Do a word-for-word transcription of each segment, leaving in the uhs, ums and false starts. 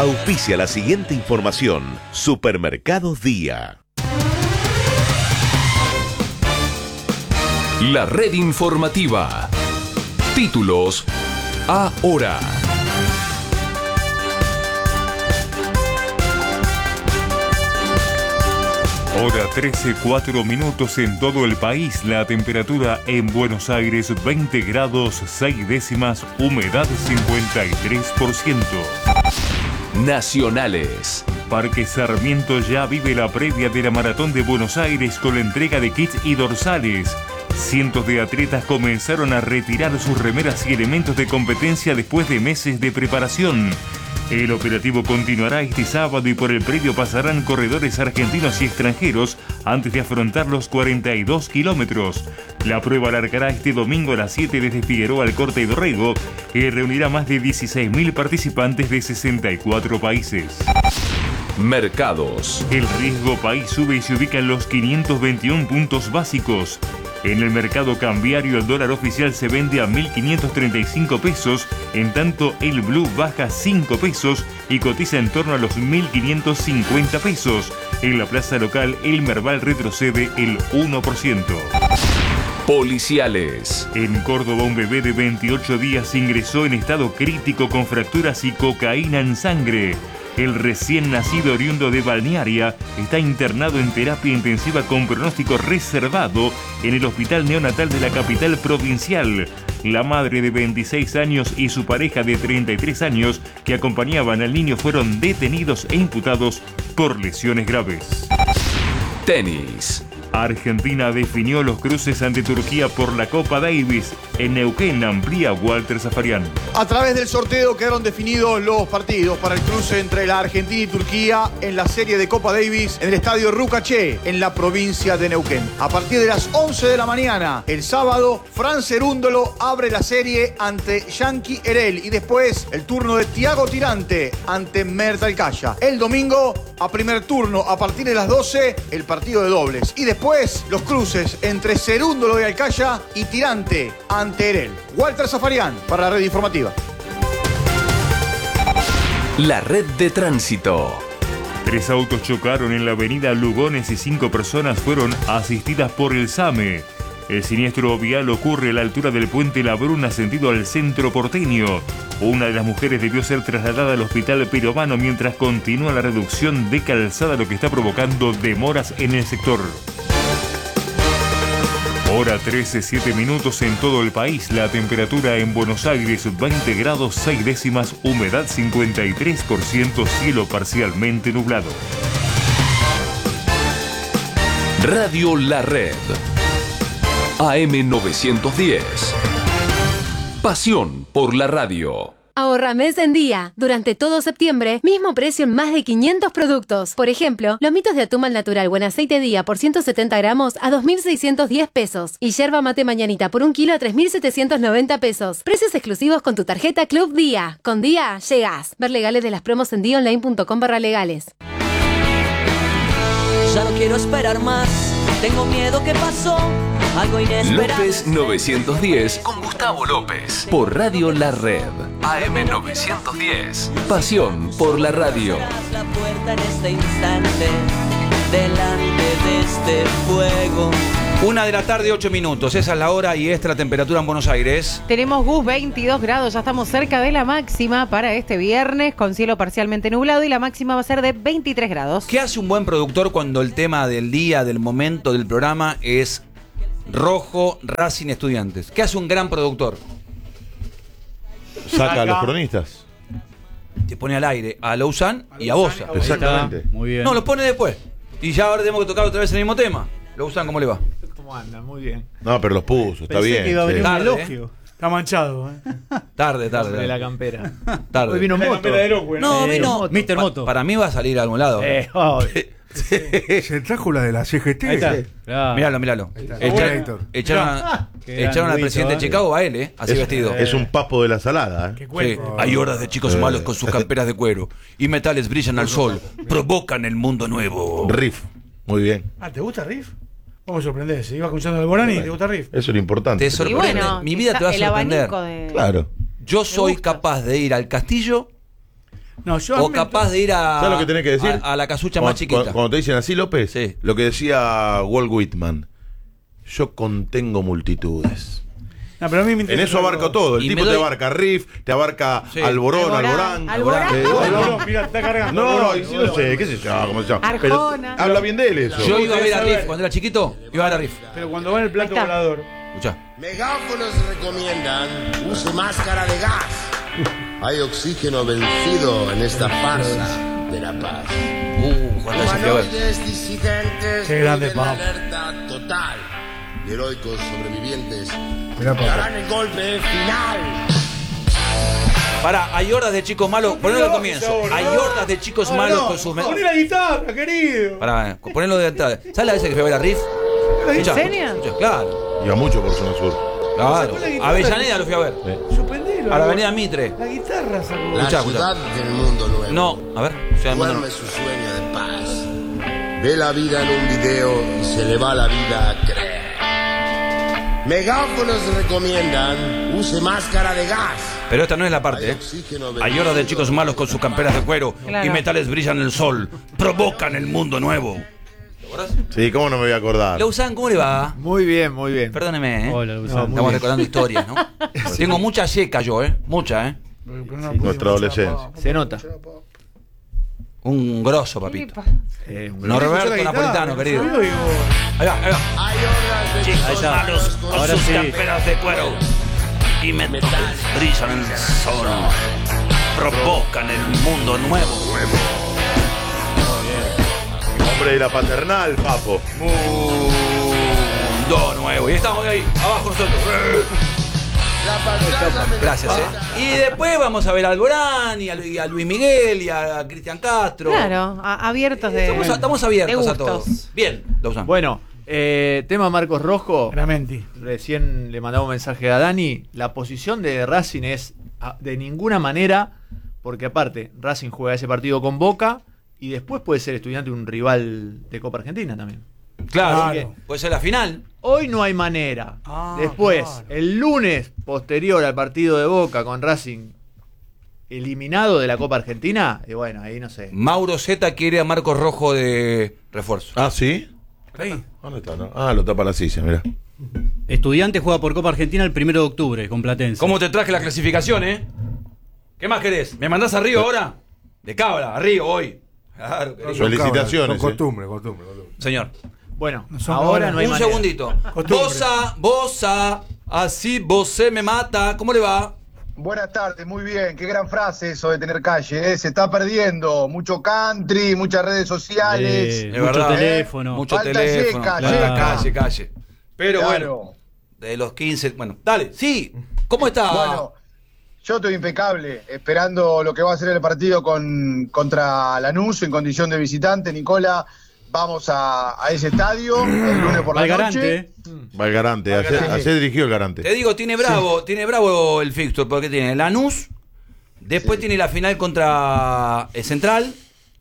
Auspicia la siguiente información. Supermercados Día. La red informativa. Títulos ahora. Hora trece, cuatro minutos en todo el país. La temperatura en Buenos Aires veinte grados seis décimas, humedad cincuenta y tres por ciento. Nacionales. Parque Sarmiento ya vive la previa de la Maratón de Buenos Aires con la entrega de kits y dorsales. Cientos de atletas comenzaron a retirar sus remeras y elementos de competencia después de meses de preparación. El operativo continuará este sábado y por el predio pasarán corredores argentinos y extranjeros antes de afrontar los cuarenta y dos kilómetros. La prueba alargará este domingo a las siete desde Figueroa al Corte y Dorrego y reunirá más de dieciséis mil participantes de sesenta y cuatro países. Mercados. El riesgo país sube y se ubica en los quinientos veintiún puntos básicos. En el mercado cambiario el dólar oficial se vende a mil quinientos treinta y cinco pesos, en tanto el blue baja cinco pesos y cotiza en torno a los mil quinientos cincuenta pesos. En la plaza local el Merval retrocede el uno por ciento. Policiales. En Córdoba un bebé de veintiocho días ingresó en estado crítico con fracturas y cocaína en sangre. El recién nacido oriundo de Balnearia está internado en terapia intensiva con pronóstico reservado en el hospital neonatal de la capital provincial. La madre de veintiséis años y su pareja de treinta y tres años que acompañaban al niño fueron detenidos e imputados por lesiones graves. Tenis. Argentina definió los cruces ante Turquía por la Copa Davis. En Neuquén amplía Walter Zafarian. A través del sorteo quedaron definidos los partidos para el cruce entre la Argentina y Turquía en la serie de Copa Davis en el estadio Rucaché, en la provincia de Neuquén. A partir de las once de la mañana, el sábado, Fran Cerúndolo abre la serie ante Yankee Erel y después el turno de Tiago Tirante ante Mert Alcaya. El domingo, a primer turno, a partir de las doce, el partido de dobles. Y después, los cruces entre Cerúndolo y Alcaya y Tirante ante Erel. Walter Zafarian para la red informativa. La red de tránsito. Tres autos chocaron en la avenida Lugones y cinco personas fueron asistidas por el SAME. El siniestro vial ocurre a la altura del puente La Bruna, sentido al centro porteño. Una de las mujeres debió ser trasladada al hospital peruano mientras continúa la reducción de calzada, lo que está provocando demoras en el sector. Hora trece, siete minutos en todo el país. La temperatura en Buenos Aires veinte grados seis décimas, humedad cincuenta y tres por ciento, cielo parcialmente nublado. Radio La Red. A M novecientos diez. Pasión por la radio. Ahorra mes en día. Durante todo septiembre, mismo precio en más de quinientos productos. Por ejemplo, lomitos de atún al natural buen aceite día por ciento setenta gramos a dos mil seiscientos diez pesos. Y yerba mate mañanita por un kilo a tres mil setecientos noventa pesos. Precios exclusivos con tu tarjeta Club Día. Con Día, llegás. Ver legales de las promos en dionline punto com barra legales. Ya no quiero esperar más. Tengo miedo que pasó. Algo inesperado. López novecientos diez con Gustavo López. Por Radio La Red. A M novecientos diez. Pasión por la radio. La puerta en este instante. Delante de este fuego. Una de la tarde, ocho minutos. Esa es la hora y esta es la temperatura en Buenos Aires. Tenemos Gus veintidós grados. Ya estamos cerca de la máxima para este viernes, con cielo parcialmente nublado, y la máxima va a ser de veintitrés grados. ¿Qué hace un buen productor cuando el tema del día, del momento, del programa es Rojo, Racing, Estudiantes? ¿Qué hace un gran productor? Saca a los cronistas. Te pone al aire a Louzán y a Bosa. Exactamente. Muy bien. No, los pone después. Y ya ahora tenemos que tocar otra vez el mismo tema. Louzán, ¿cómo le va? ¿Cómo anda? Muy bien. No, pero los puso, está Pensé bien. que iba a venir sí. un Tarde, elogio. ¿eh? Está manchado, ¿eh? Tarde, tarde. De la tarde. campera. tarde. Hoy vino Moto. No, Eh, vino. mister Pa- Moto. Para mí va a salir a algún lado. Eh, oh, Se trajo la de la C G T. ahí está. Claro. Míralo, míralo. Está. Echaron, Héctor. echaron, a- Qué echaron al gran presidente de Luis, Chicago, a él, ¿eh? Así Es, vestido. es un papo de la salada, ¿eh? Qué Sí. cuerpo. Hay hordas de chicos Eh. malos con sus camperas de cuero y metales brillan al sol, provocan el mundo nuevo. Riff, muy bien. Ah, ¿te gusta Riff? Vamos a sorprender. Si ibas escuchando el Guarani, ¿te gusta Riff? Eso es lo importante. Te Y sorprende. bueno, Mi vida te va a el sorprender. abanico de... Claro. Yo soy gusta. capaz de ir al castillo No, yo o capaz de ir a, ¿Sabes lo que tenés que decir? a, a la casucha Cuando- más chiquita. Cuando, cuando te dicen así, López, Sí. lo que decía Walt Whitman, yo contengo multitudes. No, pero a mí me En interesa eso abarca algo. todo. El Y tipo me te doy- abarca riff, te abarca Sí. Alborón, Alborán. Alborán. Alborán. Eh, No, bueno. no, no, mira, está cargando. No, Alborán, y si no Alborán. sé, qué sé yo, cómo se llama. Pero Arjona. habla bien de él eso. Yo iba a ver a saber. Riff cuando era chiquito, iba a ver a Riff. Pero cuando va en el plato Ahí está. volador. Escuchá. Megáfonos recomiendan use máscara de gas. Hay oxígeno vencido en esta farsa de la paz. Uh, cuánta gente fui a ver. Humanoides disidentes Qué grande, viven papo. alerta total. Y heroicos sobrevivientes Mirá, papá. darán el golpe final. Pará, hay hordas de chicos malos. Ponelo al comienzo. Hay hordas de chicos No, malos no, con sus. Poné la guitarra, querido. Pará, ponelo de entrada. ¿Sabes la vez que fui a ver a Riff? ¿En Escuchá, serio? escuchá, claro, Iba mucho por zona sur. claro. Sacó la guitarra. Avellaneda lo fui a ver. Suspendelo. A la avenida Mitre. La guitarra sacó. La Escuchá, escuchá. ciudad del mundo nuevo. No, a ver. Ciudad del Mundo Duerme no. su sueño de paz. Ve la vida en un video y se le va la vida a creer. Megáfonos recomiendan use máscara de gas. Pero esta no es la parte, Hay ¿eh? oxígeno Hay hordas de chicos malos con sus camperas de cuero Claro. y metales brillan en el sol. Provocan el mundo nuevo. Sí, ¿cómo no me voy a acordar? Lausanne, ¿cómo le va? Muy bien, muy bien. Perdóneme, ¿eh? Hola, Lausanne. No, muy Estamos bien. recordando historias, ¿no? Tengo mucha yeca yo, ¿eh? Mucha, ¿eh? Nuestra adolescencia. Se nota. Un grosso, ¿Qué le papito. pasa? Eh, un- Norberto Napolitano, querido. Yo digo, Ahí va, ahí va. Hay hordas de Chicos chicos malos malos con Ahora sus sí. camperas de cuero y metales brillan en el sol. Provocan el mundo nuevo. Hombre de la paternal, papo. Mundo nuevo. Y estamos ahí, abajo nosotros. La pantalla me Gracias, ¿eh? Y después vamos a ver a Alborán y a, Lu- y a Luis Miguel y a Cristian Castro. Claro, a- abiertos de. Estamos, estamos abiertos de a todo. gustos. Bien, Lausanne. Bueno, eh, tema Marcos Rojo. Gramenti. Recién le mandaba un mensaje a Dani. La posición de Racing es a- de ninguna manera, porque aparte, Racing juega ese partido con Boca y después puede ser Estudiante un rival de Copa Argentina también. Claro, Claro. puede ser la final. Hoy no hay manera. Ah, Después, claro. el lunes posterior al partido de Boca con Racing eliminado de la Copa Argentina, y bueno, ahí no sé. Mauro Zeta quiere a Marcos Rojo de refuerzo. Ah, ¿sí? Ahí. ¿Dónde está? No? Ah, lo tapa la silla, mirá. Estudiante juega por Copa Argentina el primero de octubre con Platense. ¿Cómo te traje la clasificación, eh? ¿Qué más querés? ¿Me mandás a Río ahora? De cabra, a Río hoy. Claro, querido. Felicitaciones, Son eh. costumbre, costumbre, costumbre. Señor. Bueno, No son ahora cabras. no hay Un manera. segundito. Costumbre. Bosa, Bosa, así vosé me mata. ¿Cómo le va? Buenas tardes, muy bien. Qué gran frase eso de tener calle, ¿eh? Se está perdiendo. Mucho country, muchas redes sociales. Eh, Es mucho verdad. teléfono. Mucho Falta teléfono. yeca, Claro, yeca. Calle, calle. Pero Claro. bueno, de los quince. Bueno, dale, sí. ¿Cómo está? Bueno, yo estoy impecable, esperando lo que va a ser el partido con, contra Lanús en condición de visitante. Nicola, vamos a, a ese estadio el lunes por la Va el noche. garante, ¿eh? Va el garante. Ayer, Garante. ayer dirigió el garante. Te digo, tiene bravo, tiene bravo el fixture, porque tiene Lanús, después tiene la final contra eh, Central,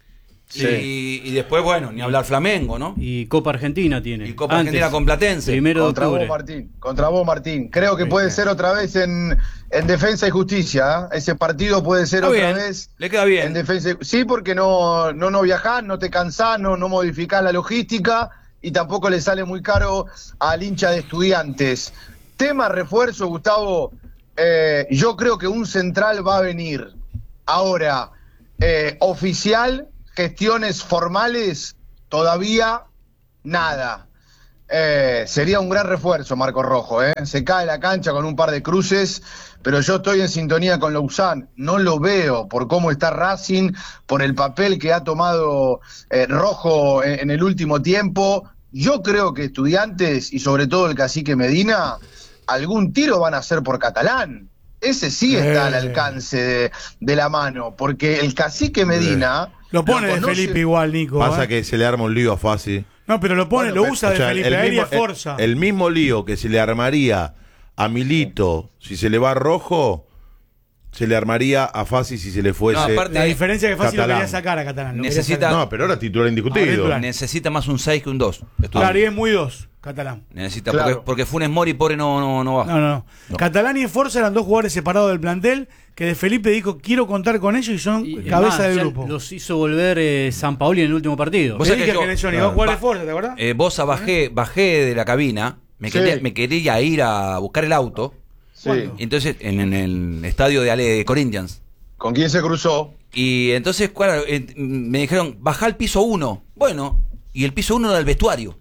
y, y después, bueno, ni hablar Flamengo, ¿no? Y Copa Argentina tiene. Y Copa Argentina con Platense. Primero de Contra vos, octubre. Martín. Contra vos, Martín. Creo que puede ser otra vez en, en Defensa y Justicia. ¿eh? Ese partido puede ser Está otra bien, vez. le queda bien. En defensa y- Sí, porque no, no, no viajás, no te cansás, no, no modificás la logística y tampoco le sale muy caro al hincha de Estudiantes. Tema refuerzo, Gustavo. eh, yo creo que un central va a venir. Ahora, eh, oficial, gestiones formales, todavía nada. Eh, sería un gran refuerzo, Marco Rojo. ¿eh? Se cae la cancha con un par de cruces, pero yo estoy en sintonía con Lausanne. No lo veo por cómo está Racing, por el papel que ha tomado eh, Rojo en, en el último tiempo. Yo creo que Estudiantes y sobre todo el cacique Medina, algún tiro van a hacer por Catalán. Ese sí está al alcance de, de la mano, porque el cacique Medina... Lo pone de conoce- Felipe igual, Nico. Pasa ¿eh? que se le arma un lío a Fasi. No, pero lo pone, Bueno, lo usa O de sea, Felipe el a él y mismo, a Forza. el, el mismo lío que se le armaría a Milito si se le va Rojo, se le armaría a Fasi si se le fuese. No, aparte- La diferencia es que fácil lo Catalán. quería sacar a Catalán. lo quería Necesita- sacar. No, pero ahora titular indiscutido. Ahora titular. Necesita más un seis que un dos. Claro, y es muy dos. Catalán. Necesita, Claro. porque, porque Funes Mori, pobre, no, no, no va. No, no, no. Catalán y Esforza eran dos jugadores separados del plantel que de Felipe dijo quiero contar con ellos y son Y, cabeza además, del ya grupo. Los hizo volver eh, San Paoli en el último partido. Vos Le sabés dije que que yo- Johnny va a jugar Va- Esforza, ¿te acordás? Eh, Bosa, bajé, bajé de la cabina, me, Sí. quería, me quería ir a buscar el auto. Sí. Y entonces, en, en el estadio de Ale de Corinthians. ¿Con quién se cruzó? Y entonces, claro, eh, me dijeron, bajá al piso uno. Bueno, y el piso uno era el vestuario.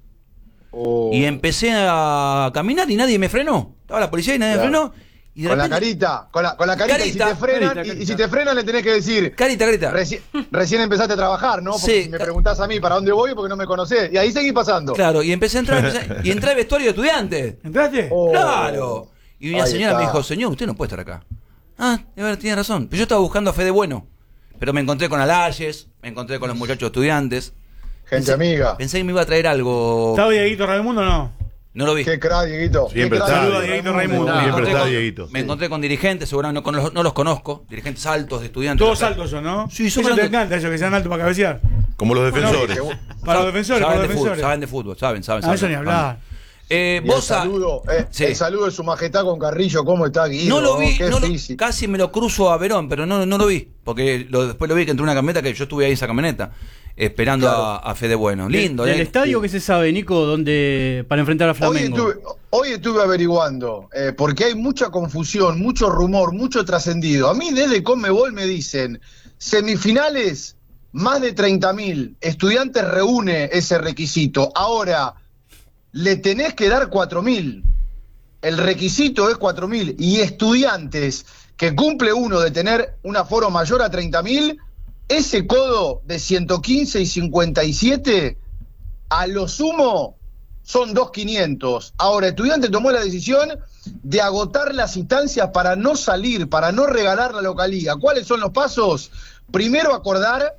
Oh. Y empecé a caminar y nadie me frenó. Estaba la policía y nadie Claro. me frenó. Y de Con la repente- carita, con la, con la carita, y si Carita, te frenan, carita, y- y, carita. si te frenan le tenés que decir, carita, carita. Reci- recién empezaste a trabajar, ¿no? Porque Sí, si me preguntás a mí para dónde voy porque no me conocés. Y ahí seguí pasando. Claro, y empecé a entrar, empecé- y entré al vestuario de estudiantes. ¿Entraste? Oh. Claro. Y una Ahí señora me está. dijo, señor, usted no puede estar acá. Ah, de verdad, tiene razón. Pero yo estaba buscando a Fede Bueno. Pero me encontré con Alayes, me encontré con los muchachos estudiantes. Gente amiga. Pensé que me iba a traer algo. ¿Estaba Dieguito Raimundo o no? No lo vi. Qué crack, Dieguito. Siempre Qué está. crack. Saluda a Dieguito Raimundo. Me Siempre encontré está con- Dieguito. Me encontré con dirigentes, seguramente no, con los- no los conozco. Dirigentes altos de estudiantes. Todos altos son, ¿no? Sí, son Eso te grandes. encanta, eso que sean altos para cabecear. Como los defensores. Para los defensores, para saben los de fútbol, defensores. saben de fútbol, saben, saben. Ah, saben. eso ni hablar. Eh, Y el Bosa, saludo, eh, Sí. el saludo de su majestad con Carrillo, ¿cómo está Guido? no lo vi, Qué no lo- físico. casi me lo cruzo a Verón, pero no, no lo vi. Porque lo- después lo vi que entró una camioneta que yo estuve ahí en esa camioneta, esperando Claro. a, a Fede Bueno. Lindo, ¿Del ¿eh? estadio qué se sabe, Nico, donde para enfrentar a Hoy Flamengo? estuve, hoy estuve averiguando, eh, porque hay mucha confusión, mucho rumor, mucho trascendido. A mí desde Conmebol me dicen, semifinales, más de treinta mil, Estudiantes reúne ese requisito. Ahora, le tenés que dar cuatro mil. El requisito es cuatro mil. Y Estudiantes, que cumple uno de tener un aforo mayor a treinta mil, ese codo de ciento quince y cincuenta y siete, a lo sumo, son dos mil quinientos. Ahora, Estudiante tomó la decisión de agotar las instancias para no salir, para no regalar la localía. ¿Cuáles son los pasos? Primero, acordar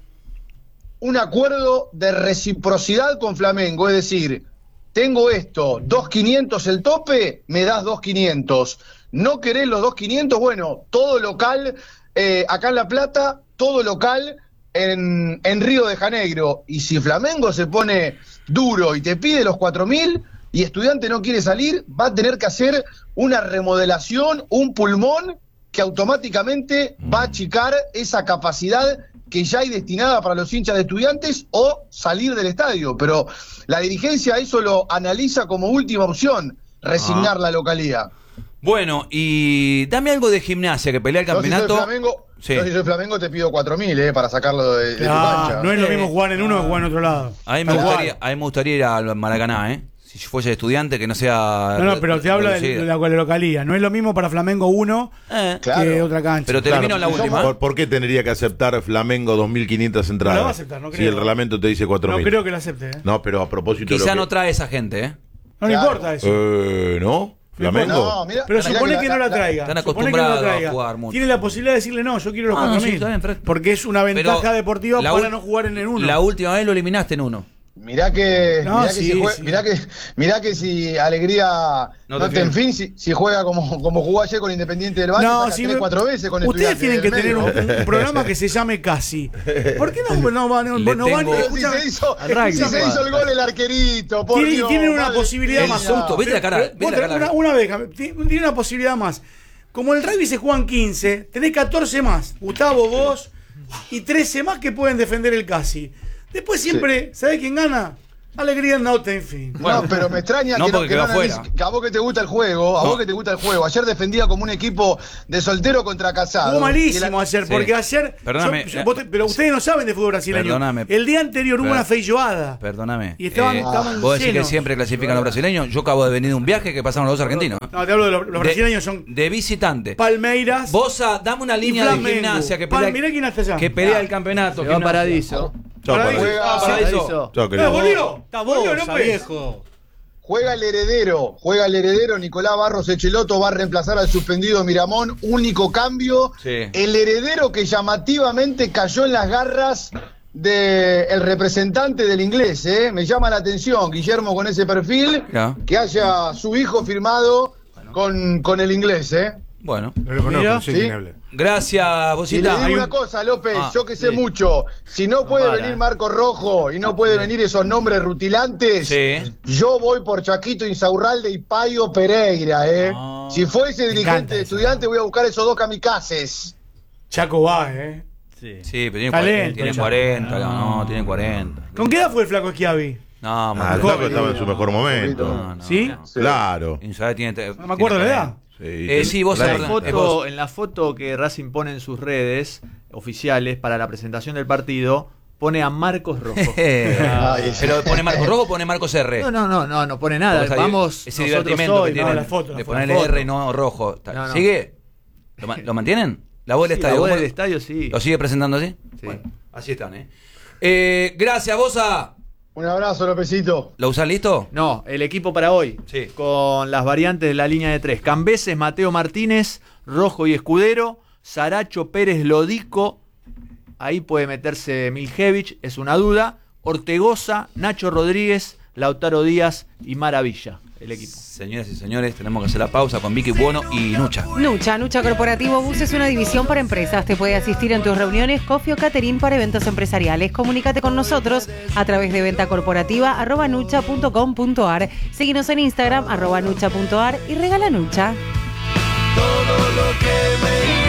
un acuerdo de reciprocidad con Flamengo, es decir, tengo esto, dos mil quinientos el tope, me das dos mil quinientos. ¿No querés los dos mil quinientos? Bueno, todo local, eh, acá en La Plata, todo local en, en Río de Janeiro. Y si Flamengo se pone duro y te pide los cuatro mil y Estudiante no quiere salir, va a tener que hacer una remodelación, un pulmón que automáticamente va a achicar esa capacidad que ya hay destinada para los hinchas de Estudiantes o salir del estadio. Pero la dirigencia eso lo analiza como última opción, resignar Ah. la localía. Bueno, y dame algo de Gimnasia que pelea el Yo si soy campeonato. Flamengo, Sí. yo si soy Flamengo te pido cuatro mil eh, para sacarlo de, de tu Ah, cancha. no es lo Sí. mismo jugar en uno que jugar en otro lado. A mí me, Tal cual. gustaría, a mí me gustaría ir al Maracaná, ¿eh? Si yo fuese estudiante, que no sea. No, no, pero te habla de, reducida. de la, de la localía. No es lo mismo para Flamengo uno Eh, que Claro. otra cancha. Pero termino en la si última. ¿Por, por qué tendría que aceptar Flamengo dos mil quinientas entradas? No la va a aceptar, no Si creo. el reglamento te dice cuatro No mil. creo que lo acepte. ¿eh? No, pero a propósito de Quizá lo no que... trae esa gente, ¿eh? No le Claro. importa eso. Eh, ¿no? ¿Flamengo? No, mira, Pero mirá supone que, la- no la la- traiga. están Supone que no la acostumbrados a traiga. jugar mucho. Tiene la posibilidad de decirle no, yo quiero los Ah, cuatro sí, mil. está bien, Fred. Porque es una ventaja Pero deportiva la para ul- no jugar en el uno. La última vez lo eliminaste en uno. Mirá que, No, mirá, que sí, si jue- sí. mirá que mirá que si Alegría No no, te te fíes. en fin, si, si juega como, como jugó ayer con Independiente del Valle, No, saca si tres, me- cuatro veces con Ustedes Estudiantes tienen que en el tener un, medio. un programa que se llame Casi. ¿Por qué no, no van? No, Le no van tengo- Pero si escuchame, se hizo, Al rugby, si se Juan. hizo el gol el arquerito, por tienen, Dios, tienen una madre posibilidad mía. más. susto, viste la cara, Pero- viste la otra- cara. Una, una vez, tiene tiene una posibilidad más. Como el rugby se juegan quince, tenés catorce más. Gustavo, vos y trece más que pueden defender el Casi. Después siempre, ¿sabés quién gana? Alegría no te en fin. No, pero me extraña no que, no, porque que quedó no analices- afuera. que a vos que te gusta el juego, a No. vos que te gusta el juego. Ayer defendía como un equipo de soltero contra casado. Jugó malísimo Y la- ayer, Sí. porque ayer. Perdóname, yo- yo- eh, vos te- pero ustedes no saben de fútbol brasileño. Perdóname. El día anterior hubo Per- una feijoada. Perdóname. Y estaban- Eh, estaban vos decís que llenos. siempre clasifican los brasileños. Yo acabo de venir de un viaje que pasaron los dos argentinos. No, te hablo de los, los De- brasileños son De visitante. Palmeiras. Bosa, dame una y línea de Flamengo. gimnasia que Pal- pelea, mirá quién está allá. que pelea Ah. el campeonato. Se va Gimnasia. Paradiso. Chao, Paradiso. Paradiso. Juega- Ah, Paradiso. Chao, Eh, querido. volvió. Está volvió, no Bosa, puede. viejo. Juega el heredero, juega el heredero, Nicolás Barros Echeloto va a reemplazar al suspendido Miramón, único cambio. Sí. El heredero que llamativamente cayó en las garras del representante del inglés, ¿eh? Me llama la atención, Guillermo, con ese perfil, Ya. que haya su hijo firmado con, con el inglés, ¿eh? Bueno. No lo conozco, Mira. no sé ¿Sí? quién habla. Gracias, Y le Bocita. digo una cosa, López, Ah, yo que sé sí. mucho, si no puede para, venir eh. Marco Rojo y no puede venir esos nombres rutilantes, Sí. yo voy por Chaquito Insaurralde y Payo Pereira, ¿eh? Si fuese dirigente de estudiante, voy a buscar esos dos kamikazes. Chaco va, ¿eh? Sí, sí pero tiene Talento, cuarenta. Tiene Chaco. cuarenta, no, no, tiene cuarenta. ¿Con qué edad fue el flaco Schiavi? No, Ah, más el flaco estaba en su mejor momento. No, no, ¿Sí? no. Claro. Insaurralde tiene. No me acuerdo la edad. Sí, Eh, sí, vos en, la perdón, foto, eh, vos. en la foto que Racing pone en sus redes oficiales para la presentación del partido, pone a Marcos Rojo. Pero pone Marcos Rojo o pone Marcos R. No, no, no, no, no pone nada. Porque está- Vamos, ese nosotros divertimento hoy, que no, tienen la foto, la de foto. ponerle La foto. R y no rojo. Está- No, no. ¿Sigue? ¿Lo, ma- lo mantienen? ¿La voz del Sí, estadio? la voz ¿Cómo- del estadio, sí. ¿Lo sigue presentando así? Sí. Bueno, así están, ¿eh? eh gracias, Bosa. Un abrazo, Lópezito. ¿Lo usás listo? No, el equipo para hoy. Sí. Con las variantes de la línea de tres. Cambeses, Mateo Martínez, Rojo y Escudero, Saracho, Pérez, Lodico. Ahí puede meterse Miljevich, es una duda. Ortegoza, Nacho Rodríguez, Lautaro Díaz y Maravilla, el equipo. Señoras y señores, tenemos que hacer la pausa con Vicky Buono y Nucha. Nucha, Nucha Corporativo Bus es una división para empresas. Te puede asistir en tus reuniones, coffee o catering para eventos empresariales. Comunícate con nosotros a través de venta corporativa arroba nucha punto com punto ar. Síguenos en Instagram arroba nucha punto ar y regala Nucha. Todo lo que me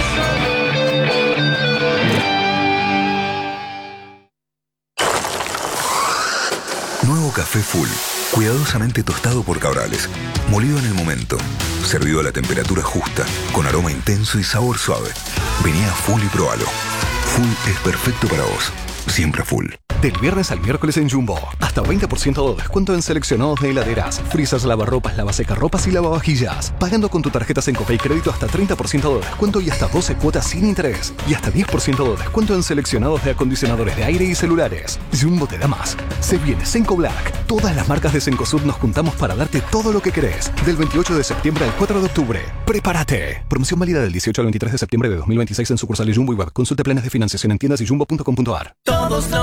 Nuevo café Full, cuidadosamente tostado por Cabrales, molido en el momento, servido a la temperatura justa, con aroma intenso y sabor suave. Vení a Full y probalo. Full es perfecto para vos, siempre Full. Del viernes al miércoles en Jumbo, hasta veinte por ciento de descuento en seleccionados de heladeras, frisas, lavarropas, lavasecarropas y lavavajillas. Pagando con tu tarjeta Sencope y crédito hasta treinta por ciento de descuento y hasta doce cuotas sin interés. Y hasta diez por ciento de descuento en seleccionados de acondicionadores de aire y celulares. Jumbo te da más. Se viene Senco Black. Todas las marcas de Cencosud nos juntamos para darte todo lo que querés. Del veintiocho de septiembre al cuatro de octubre. ¡Prepárate! Promoción válida del dieciocho al veintitrés de septiembre de dos mil veintiséis en sucursales Jumbo y Web. Consulte planes de financiación en tiendas y jumbo punto com punto ar. Todos los